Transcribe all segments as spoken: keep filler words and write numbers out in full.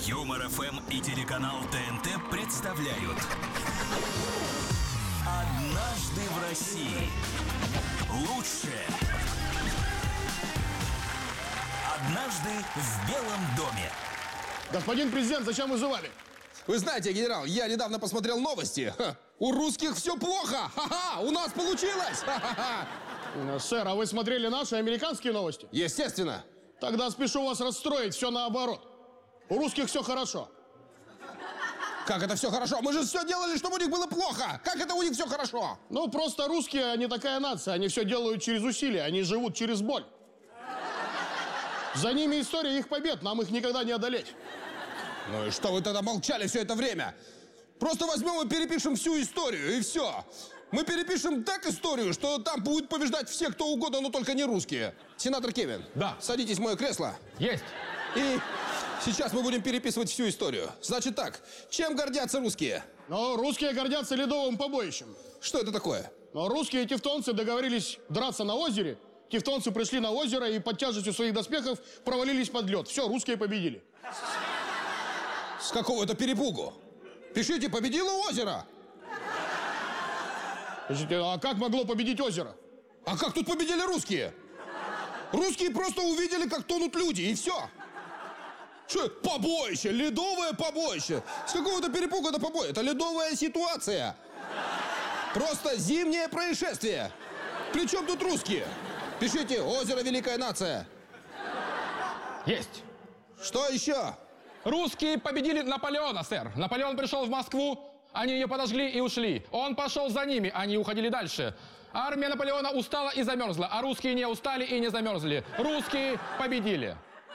Юмор эф эм и телеканал ТНТ представляют «Однажды в России». Лучшее. «Однажды в Белом доме». Господин президент, зачем вызывали? Вы знаете, генерал, я недавно посмотрел новости. Ха, у русских все плохо. Ха-ха, у нас получилось. Ха-ха-ха. Сэр, а вы смотрели наши американские новости? Естественно. Тогда спешу вас расстроить, все наоборот. У русских все хорошо. Как это все хорошо? Мы же все делали, чтобы у них было плохо. Как это у них все хорошо? Ну, просто русские, они такая нация. Они все делают через усилия, они живут через боль. За ними история их побед, нам их никогда не одолеть. Ну и что вы тогда молчали все это время? Просто возьмем и перепишем всю историю, и все. Мы перепишем так историю, что там будет побеждать все, кто угодно, но только не русские. Сенатор Кевин. Да. Садитесь в мое кресло. Есть. И сейчас мы будем переписывать всю историю. Значит так, чем гордятся русские? Но русские гордятся ледовым побоищем. Что это такое? Но русские и тевтонцы договорились драться на озере. Тевтонцы пришли на озеро и под тяжестью своих доспехов провалились под лед. Все, русские победили. С какого-то перепугу. Пишите, победило озеро. А как могло победить озеро? А как тут победили русские? Русские просто увидели, как тонут люди, и все. Что это? Побоище, ледовое побоище. С какого-то перепуга до побоя. Это ледовая ситуация. Просто зимнее происшествие. Причем тут русские? Пишите, озеро Великая Нация. Есть. Что еще? Русские победили Наполеона, сэр. Наполеон пришел в Москву, они ее подожгли и ушли. Он пошел за ними, они уходили дальше. Армия Наполеона устала и замерзла, а русские не устали и не замерзли. Русские победили.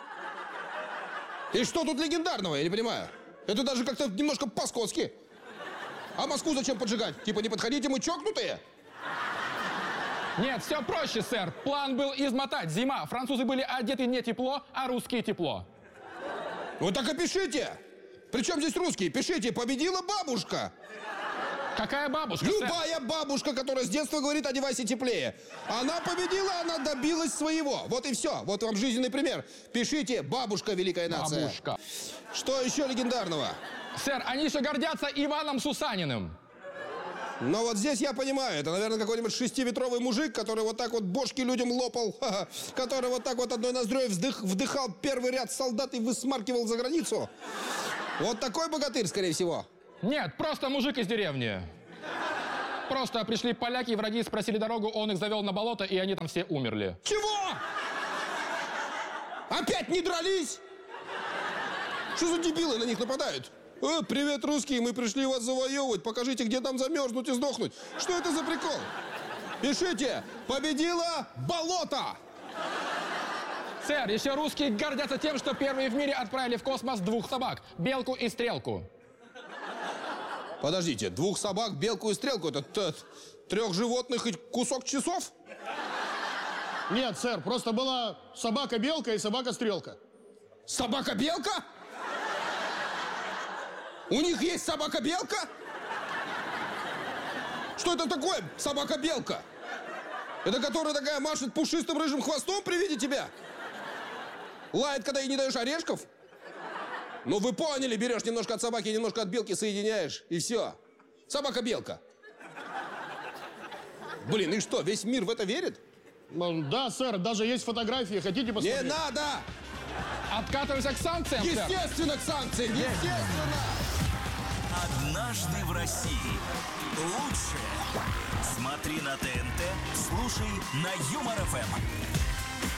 И что тут легендарного, я не понимаю? Это даже как-то немножко по-скотски. А Москву зачем поджигать? Типа не подходите, мы чокнутые? Нет, все проще, сэр. План был измотать. Зима. Французы были одеты не тепло, а русские тепло. Вот так и пишите. Причем здесь русские? Пишите, победила бабушка. Какая бабушка, Любая сэр? бабушка, которая с детства говорит, одевайся теплее. Она победила, она добилась своего. Вот и все. Вот вам жизненный пример. Пишите, бабушка Великая Нация. Бабушка. Что еще легендарного? Сэр, они еще гордятся Иваном Сусаниным. Но вот здесь я понимаю, это, наверное, какой-нибудь шестиметровый мужик, который вот так вот бошки людям лопал, который вот так вот одной ноздрёй вздых, вдыхал первый ряд солдат и высмаркивал за границу. Вот такой богатырь, скорее всего. Нет, просто мужик из деревни. Просто пришли поляки, враги спросили дорогу, он их завел на болото, и они там все умерли. Чего? Опять не дрались? Что за дебилы на них нападают? Э, привет, русские, мы пришли вас завоевывать. Покажите, где там замерзнуть и сдохнуть. Что это за прикол? Пишите, победила болото. Сэр, еще русские гордятся тем, что первые в мире отправили в космос двух собак. Белку и стрелку. Подождите, двух собак, белку и стрелку. Это т- трех животных и кусок часов? Нет, сэр, просто была собака-белка и собака-стрелка. Собака-белка? У них есть собака-белка? Что это такое, собака-белка? Это которая такая машет пушистым рыжим хвостом при виде тебя? Лает, когда ей не даешь орешков? Ну вы поняли, берешь немножко от собаки, немножко от белки соединяешь, и все. Собака-белка. Блин, и что, весь мир в это верит? Да, сэр, даже есть фотографии, хотите посмотреть? Не надо! Откатываемся к санкциям, сэр. Естественно, к санкциям, естественно! «Однажды в России». Лучшее. Смотри на ТНТ, слушай на Юмор эф эм.